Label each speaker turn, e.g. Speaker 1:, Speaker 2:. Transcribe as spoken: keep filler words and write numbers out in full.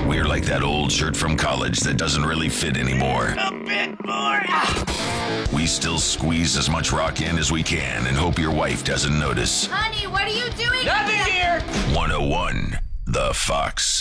Speaker 1: We're like that old shirt from college that doesn't really fit anymore.
Speaker 2: A bit more. Ah.
Speaker 1: We still squeeze as much rock in as we can and hope your wife doesn't notice.
Speaker 3: Honey, what are you doing?
Speaker 2: Nothing here.
Speaker 1: one oh one, The Fox.